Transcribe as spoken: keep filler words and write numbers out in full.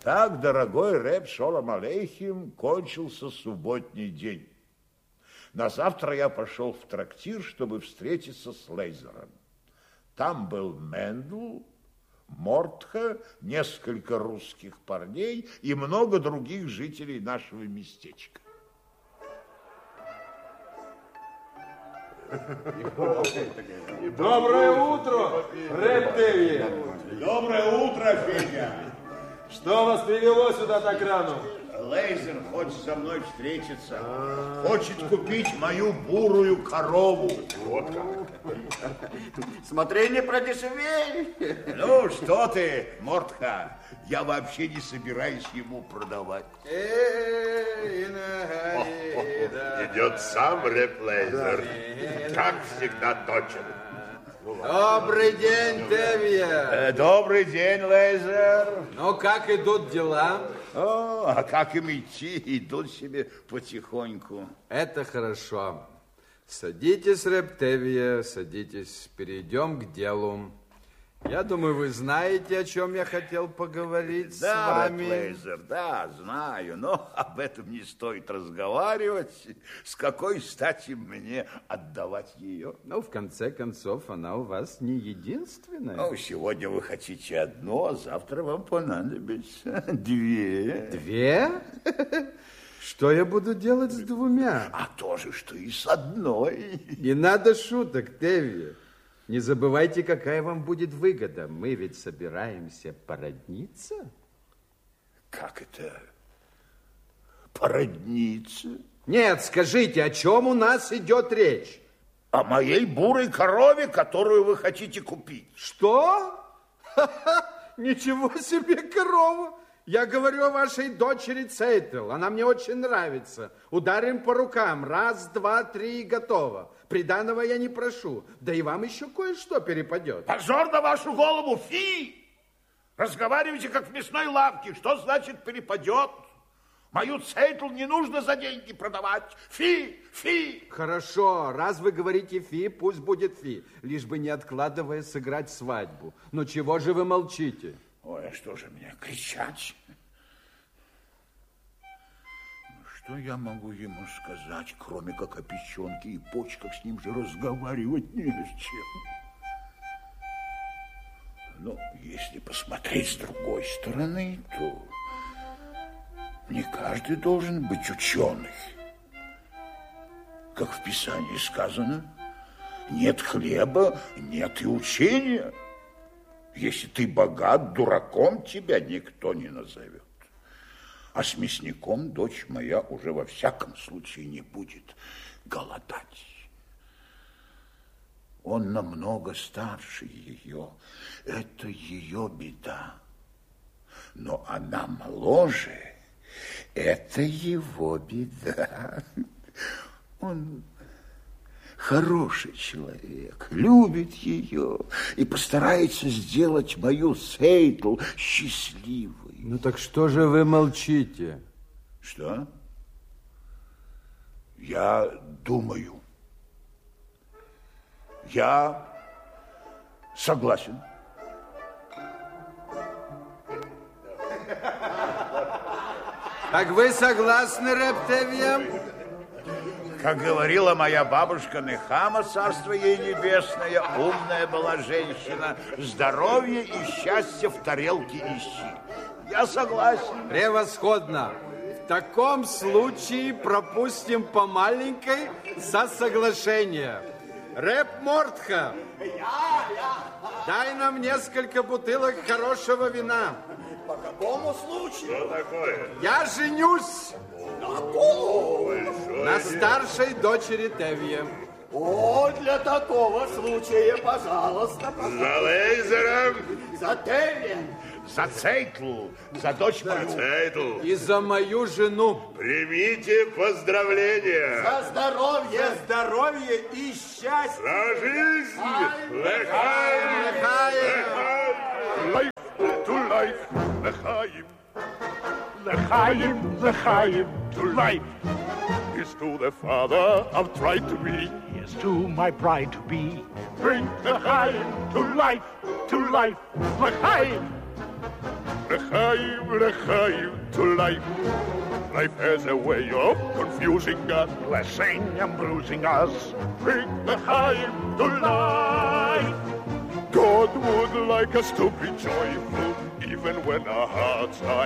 Так, дорогой Реб Шолом Алейхим, кончился субботний день. На завтра я пошел в трактир, чтобы встретиться с Лейзером. Там был Мендл, Мортха, несколько русских парней и много других жителей нашего местечка. Доброе утро, Реб Тевье. Доброе утро, Федя. Что вас привело сюда так рано? Лейзер хочет со мной встретиться. Хочет купить мою бурую корову. Вот как. Смотри, не продешевей. Ну, что ты, Мортха, я вообще не собираюсь ему продавать. Идет сам Реб Лейзер. Как всегда точен. Добрый день, Тевье. Добрый день, Лейзер. Ну, как идут дела? О, а как им идти? Идут себе потихоньку. Это хорошо. Садитесь, Реб Тевье, садитесь. Перейдем к делу. Я думаю, вы знаете, о чем я хотел поговорить да, с вами. Да, Лейзер, да, знаю, но об этом не стоит разговаривать. С какой стати мне отдавать ее? Ну, в конце концов, она у вас не единственная. Ну, сегодня вы хотите одно, а завтра вам понадобится две. Две? Что я буду делать с двумя? А то же, что и с одной. Не надо шуток, Тевье. Не забывайте, какая вам будет выгода. Мы ведь собираемся породниться. Как это? Породниться? Нет, скажите, о чем у нас идет речь? О моей бурой корове, которую вы хотите купить. Что? Ха-ха, ничего себе корова! Я говорю о вашей дочери Цейтл. Она мне очень нравится. Ударим по рукам. Раз, два, три и готово. Приданого я не прошу. Да и вам еще кое-что перепадет. Позор на вашу голову, фи! Разговаривайте, как в мясной лавке. Что значит перепадет? Мою Цейтл не нужно за деньги продавать. Фи, фи! Хорошо, раз вы говорите фи, пусть будет фи. Лишь бы не откладывая сыграть свадьбу. Но чего же вы молчите? Ой, а что же мне, кричать? Ну, что я могу ему сказать, кроме как о печенке и почках? С ним же разговаривать не с чем. Но если посмотреть с другой стороны, то не каждый должен быть ученый. Как в Писании сказано, нет хлеба, нет и учения. Если ты богат, дураком тебя никто не назовет. А с мясником дочь моя уже во всяком случае не будет голодать. Он намного старше ее. Это ее беда. Но она моложе. Это его беда. Он хороший человек, любит ее и постарается сделать мою Цейтл счастливой. Ну так что же вы молчите? Что? Я думаю. Я согласен. Так вы согласны, Реб Тевье? Как говорила моя бабушка Нехама, царство ей небесное, умная была женщина, здоровье и счастье в тарелке ищи. Я согласен. Превосходно. В таком случае пропустим по маленькой за соглашение. Реб Мортха, дай нам несколько бутылок хорошего вина. По какому случаю? Что такое? Я женюсь. На ком? На старшей дочери Тевье. О, для такого случая, пожалуйста, пожалуйста. За Лейзером. За Тевье. За Цейтл, за дочь мою. Цейтл. И за мою жену. Примите поздравления. За здоровье. За здоровье и счастье. За жизнь. Лехаим. Лехаим. Life to life. Лехаим. L'chaim, l'chaim, to life. Here's to the father I've tried to be. Here's to my bride to be. Bring l'chaim to life, to life, l'chaim. L'chaim. L'chaim, l'chaim to life. Life has a way of confusing us, blessing and bruising us. Bring l'chaim to life. God would like us to be joyful, even when our hearts are